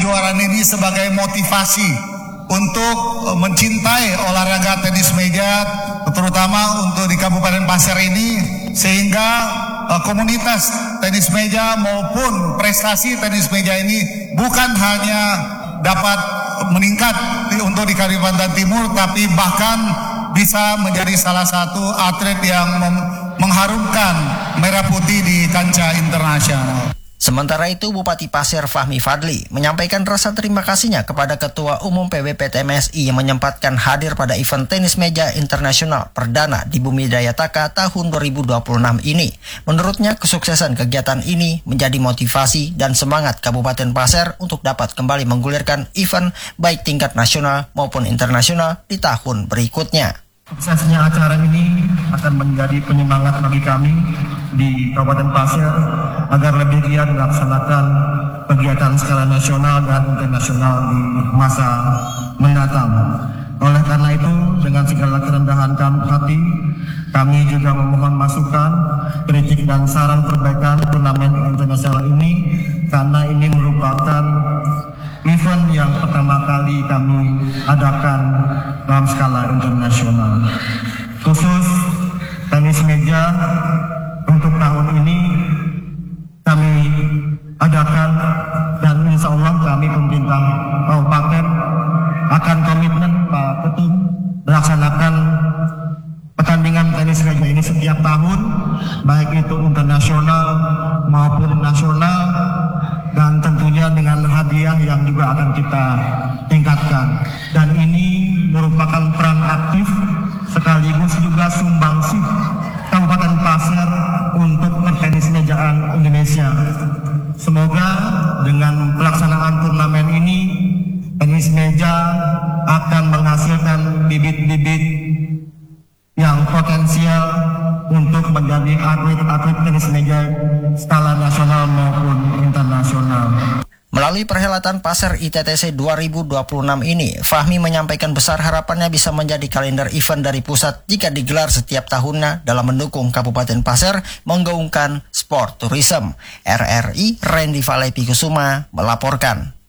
kejuaraan ini sebagai motivasi untuk mencintai olahraga tenis meja, terutama untuk di Kabupaten Pasir ini, sehingga komunitas tenis meja maupun prestasi tenis meja ini bukan hanya dapat meningkat untuk di Kalimantan Timur, tapi bahkan bisa menjadi salah satu atlet yang mengharumkan merah putih di kancah internasional. Sementara itu, Bupati Pasir Fahmi Fadli menyampaikan rasa terima kasihnya kepada Ketua Umum PBPTMSI yang menyempatkan hadir pada event tenis meja internasional perdana di Bumi Dayataka tahun 2026 ini. Menurutnya, kesuksesan kegiatan ini menjadi motivasi dan semangat Kabupaten Pasir untuk dapat kembali menggulirkan event baik tingkat nasional maupun internasional di tahun berikutnya. Suksesnya acara ini akan menjadi penyemangat bagi kami di Kabupaten Pasir agar lebih giat melaksanakan kegiatan skala nasional dan internasional di masa mendatang. Oleh karena itu, dengan segala kerendahan hati, kami juga memohon masukan, kritik dan saran perbaikan turnamen internasional ini, karena ini merupakan event yang pertama kali kami adakan dalam skala internasional. Khusus tenis meja untuk tahun ini kami adakan, dan insya Allah kami pemerintah kabupaten akan komitmen Pak Ketum melaksanakan pertandingan tenis meja ini setiap tahun, baik itu internasional maupun nasional, dan tentunya dengan hadiah yang juga akan kita tingkatkan. Dan ini merupakan peran aktif sekaligus juga sumbangsih Kabupaten Pasir untuk tenis mejaan Indonesia. Semoga dengan pelaksanaan turnamen ini, tenis meja akan menghasilkan bibit-bibit yang potensial untuk menjadi atlet-atlet tenis meja skala nasional maupun internasional. Melalui perhelatan Pasir ITTC 2026 ini, Fahmi menyampaikan besar harapannya bisa menjadi kalender event dari pusat jika digelar setiap tahunnya dalam mendukung Kabupaten Pasir menggaungkan sport tourism. RRI Randy Valepi Kusuma melaporkan.